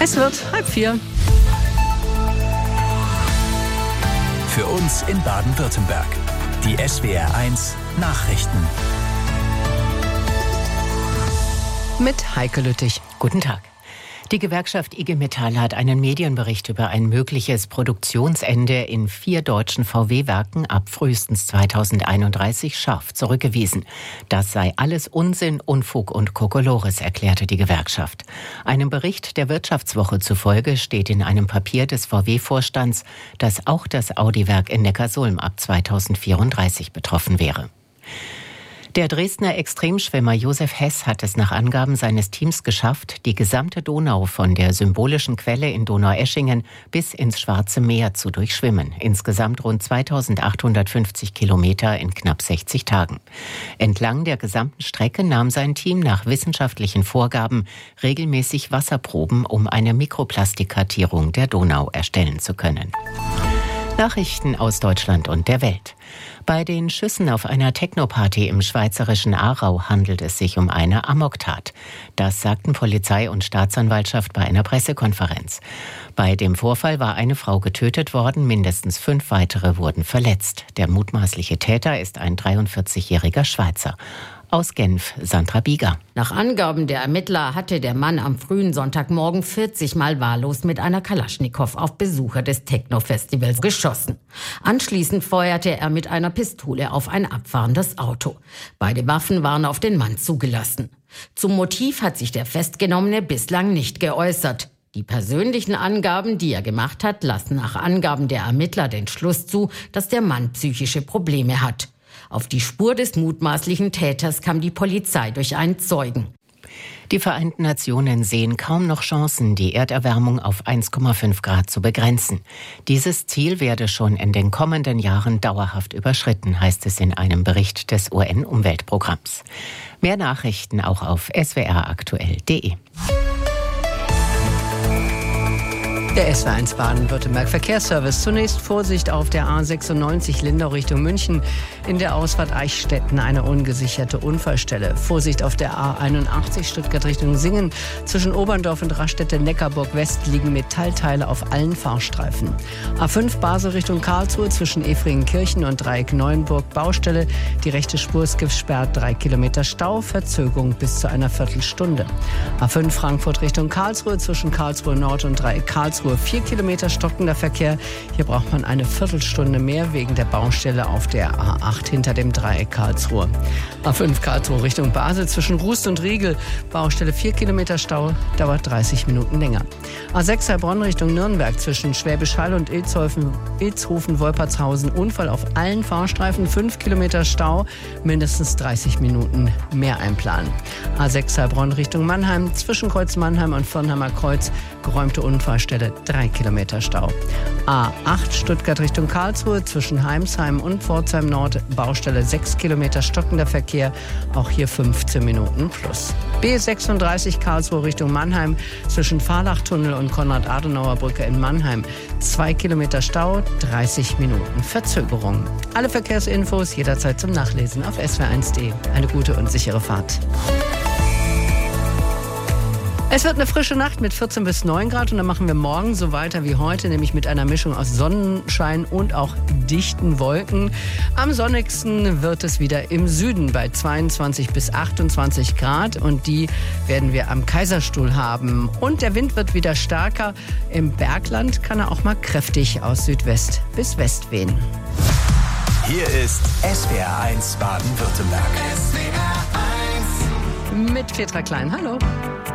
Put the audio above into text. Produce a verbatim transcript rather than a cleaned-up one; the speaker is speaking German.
Es wird halb vier. Für uns in Baden-Württemberg. Die S W R eins Nachrichten. Mit Heike Lüttich. Guten Tag. Die Gewerkschaft I G Metall hat einen Medienbericht über ein mögliches Produktionsende in vier deutschen V W-Werken ab frühestens zweitausendeinunddreißig scharf zurückgewiesen. Das sei alles Unsinn, Unfug und Kokolores, erklärte die Gewerkschaft. Einem Bericht der Wirtschaftswoche zufolge steht in einem Papier des V W-Vorstands, dass auch das Audi-Werk in Neckarsulm ab zweitausendvierunddreißig betroffen wäre. Der Dresdner Extremschwimmer Josef Hess hat es nach Angaben seines Teams geschafft, die gesamte Donau von der symbolischen Quelle in Donaueschingen bis ins Schwarze Meer zu durchschwimmen. Insgesamt rund zweitausendachthundertfünfzig Kilometer in knapp sechzig Tagen. Entlang der gesamten Strecke nahm sein Team nach wissenschaftlichen Vorgaben regelmäßig Wasserproben, um eine Mikroplastikkartierung der Donau erstellen zu können. Nachrichten aus Deutschland und der Welt. Bei den Schüssen auf einer Techno-Party im schweizerischen Aarau handelt es sich um eine Amoktat. Das sagten Polizei und Staatsanwaltschaft bei einer Pressekonferenz. Bei dem Vorfall war eine Frau getötet worden, mindestens fünf weitere wurden verletzt. Der mutmaßliche Täter ist ein dreiundvierzigjähriger Schweizer. Aus Genf, Sandra Bieger. Nach Angaben der Ermittler hatte der Mann am frühen Sonntagmorgen vierzig Mal wahllos mit einer Kalaschnikow auf Besucher des Techno-Festivals geschossen. Anschließend feuerte er mit einer Pistole auf ein abfahrendes Auto. Beide Waffen waren auf den Mann zugelassen. Zum Motiv hat sich der Festgenommene bislang nicht geäußert. Die persönlichen Angaben, die er gemacht hat, lassen nach Angaben der Ermittler den Schluss zu, dass der Mann psychische Probleme hat. Auf die Spur des mutmaßlichen Täters kam die Polizei durch einen Zeugen. Die Vereinten Nationen sehen kaum noch Chancen, die Erderwärmung auf eins Komma fünf Grad zu begrenzen. Dieses Ziel werde schon in den kommenden Jahren dauerhaft überschritten, heißt es in einem Bericht des U N-Umweltprogramms. Mehr Nachrichten auch auf s w r aktuell punkt d e. Der S W R eins Baden-Württemberg Verkehrsservice. Zunächst Vorsicht auf der A sechsundneunzig Lindau Richtung München. In der Ausfahrt Eichstätten eine ungesicherte Unfallstelle. Vorsicht auf der A einundachtzig Stuttgart Richtung Singen. Zwischen Oberndorf und Raststätte-Neckarburg West liegen Metallteile auf allen Fahrstreifen. A fünf Basel Richtung Karlsruhe zwischen Efringenkirchen und Dreieck Neuenburg Baustelle. Die rechte Spur ist gesperrt, drei Kilometer Stau, Verzögerung bis zu einer Viertelstunde. A fünf Frankfurt Richtung Karlsruhe zwischen Karlsruhe Nord und Dreieck Karlsruhe. Vier Kilometer stockender Verkehr. Hier braucht man eine Viertelstunde mehr wegen der Baustelle auf der A acht hinter dem Dreieck Karlsruhe. A fünf Karlsruhe Richtung Basel zwischen Rust und Riegel. Baustelle vier Kilometer Stau, dauert dreißig Minuten länger. A sechs Heilbronn Richtung Nürnberg zwischen Schwäbisch Hall und Ilzhofen, Ilzhofen Wolpertshausen. Unfall auf allen Fahrstreifen, fünf Kilometer Stau, mindestens dreißig Minuten mehr einplanen. A sechs Heilbronn Richtung Mannheim zwischen Kreuz Mannheim und Firnheimer Kreuz. Geräumte Unfallstelle, drei Kilometer Stau. A acht Stuttgart Richtung Karlsruhe zwischen Heimsheim und Pforzheim Nord. Baustelle sechs Kilometer stockender Verkehr. Auch hier fünfzehn Minuten plus. B sechsunddreißig Karlsruhe Richtung Mannheim zwischen Fahrlachtunnel und Konrad-Adenauer-Brücke in Mannheim. zwei Kilometer Stau, dreißig Minuten Verzögerung. Alle Verkehrsinfos jederzeit zum Nachlesen auf s w r eins punkt d e. Eine gute und sichere Fahrt. Es wird eine frische Nacht mit vierzehn bis neun Grad und dann machen wir morgen so weiter wie heute, nämlich mit einer Mischung aus Sonnenschein und auch dichten Wolken. Am sonnigsten wird es wieder im Süden bei zweiundzwanzig bis achtundzwanzig Grad und die werden wir am Kaiserstuhl haben. Und der Wind wird wieder stärker. Im Bergland kann er auch mal kräftig aus Südwest bis West wehen. Hier ist S W R eins Baden-Württemberg. S W R eins mit Petra Klein. Hallo.